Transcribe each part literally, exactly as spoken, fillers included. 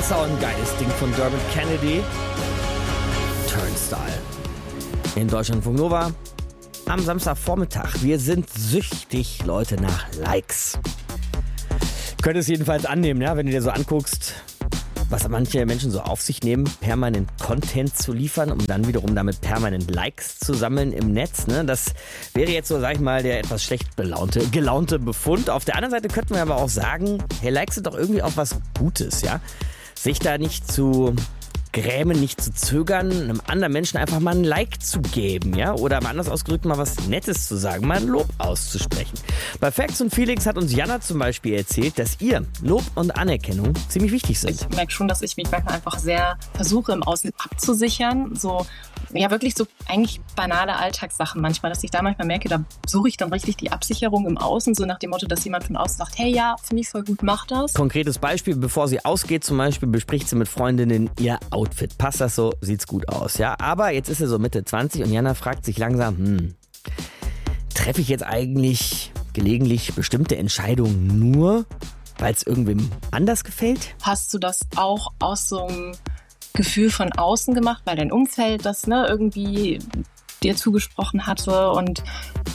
Das ist auch ein geiles Ding von Dermot Kennedy. Turnstile. In Deutschlandfunk Nova am Samstagvormittag. Wir sind süchtig, Leute, nach Likes. Könnt es jedenfalls annehmen, ja, wenn du dir so anguckst, was manche Menschen so auf sich nehmen, permanent Content zu liefern, um dann wiederum damit permanent Likes zu sammeln im Netz. Ne? Das wäre jetzt so, sag ich mal, der etwas schlecht belaunte, gelaunte Befund. Auf der anderen Seite könnten wir aber auch sagen, hey, Likes sind doch irgendwie auch was Gutes, ja? Sich da nicht zu grämen, nicht zu zögern, einem anderen Menschen einfach mal ein Like zu geben, ja? Oder mal anders ausgedrückt, mal was Nettes zu sagen, mal ein Lob auszusprechen. Bei Facts und Feelings hat uns Jana zum Beispiel erzählt, dass ihr Lob und Anerkennung ziemlich wichtig sind. Ich merke schon, dass ich mich manchmal einfach sehr versuche, im Außen abzusichern. So, ja, wirklich so eigentlich banale Alltagssachen manchmal, dass ich da manchmal merke, da suche ich dann richtig die Absicherung im Außen, so nach dem Motto, dass jemand von außen sagt, hey, ja, finde ich voll gut, mach das. Konkretes Beispiel, bevor sie ausgeht, zum Beispiel bespricht sie mit Freundinnen ihr Outfit. Passt das so? Sieht's gut aus, ja? Aber jetzt ist sie so Mitte zwanzig und Jana fragt sich langsam, hm, treffe ich jetzt eigentlich gelegentlich bestimmte Entscheidungen nur, weil es irgendwem anders gefällt? Hast du das auch aus so einem Gefühl von außen gemacht, weil dein Umfeld das ne, irgendwie dir zugesprochen hatte und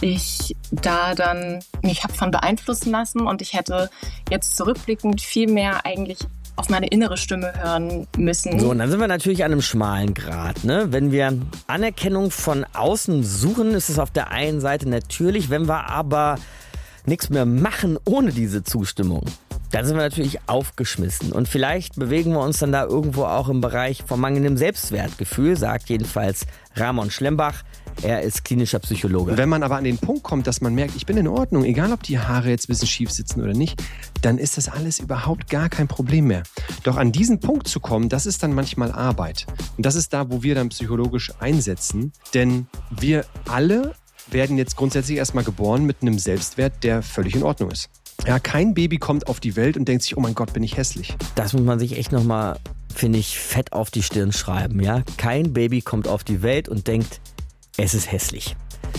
ich da dann mich habe von beeinflussen lassen und ich hätte jetzt zurückblickend viel mehr eigentlich auf meine innere Stimme hören müssen. So, und dann sind wir natürlich an einem schmalen Grat. Ne? Wenn wir Anerkennung von außen suchen, ist es auf der einen Seite natürlich. Wenn wir aber nichts mehr machen ohne diese Zustimmung, dann sind wir natürlich aufgeschmissen. Und vielleicht bewegen wir uns dann da irgendwo auch im Bereich von mangelndem Selbstwertgefühl, sagt jedenfalls Ramon Schlembach. Er ist klinischer Psychologe. Wenn man aber an den Punkt kommt, dass man merkt, ich bin in Ordnung, egal ob die Haare jetzt ein bisschen schief sitzen oder nicht, dann ist das alles überhaupt gar kein Problem mehr. Doch an diesen Punkt zu kommen, das ist dann manchmal Arbeit. Und das ist da, wo wir dann psychologisch einsetzen. Denn wir alle werden jetzt grundsätzlich erstmal geboren mit einem Selbstwert, der völlig in Ordnung ist. Ja, kein Baby kommt auf die Welt und denkt sich, oh mein Gott, bin ich hässlich. Das muss man sich echt nochmal, finde ich, fett auf die Stirn schreiben. Ja? Kein Baby kommt auf die Welt und denkt, es ist hässlich.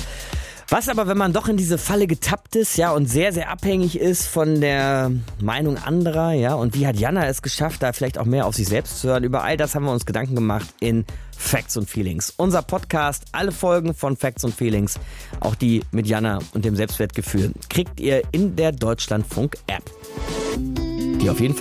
Was aber, wenn man doch in diese Falle getappt ist, ja, und sehr, sehr abhängig ist von der Meinung anderer, ja, und wie hat Jana es geschafft, da vielleicht auch mehr auf sich selbst zu hören? Über all das haben wir uns Gedanken gemacht in Facts und Feelings. Unser Podcast, alle Folgen von Facts und Feelings, auch die mit Jana und dem Selbstwertgefühl, kriegt ihr in der Deutschlandfunk-App, die auf jeden Fall